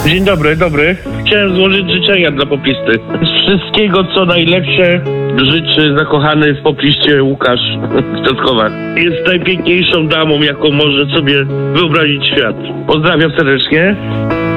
Dzień dobry, dobry. Chciałem złożyć życzenia dla Poplisty. Z wszystkiego, co najlepsze życzy zakochany w Popliście Łukasz Steczkowa. Jest najpiękniejszą damą, jaką może sobie wyobrazić świat. Pozdrawiam serdecznie.